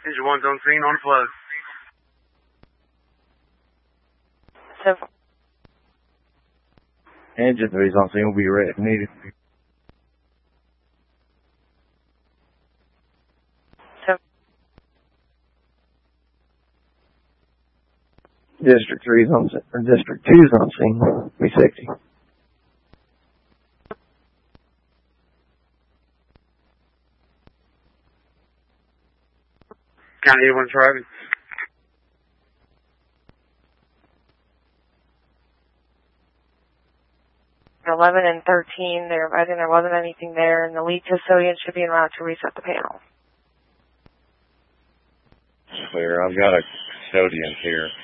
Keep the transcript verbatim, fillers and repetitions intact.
Engine one's on scene, on flow. Seven. Engine three's on scene, will be ready if needed. Seven. District three's on scene, or District two's on scene, be sixty. County eighty-one traffic. eleven and thirteen, there, I think there wasn't anything there, and the lead custodian should be en route to reset the panel. Clear. I've got a custodian here.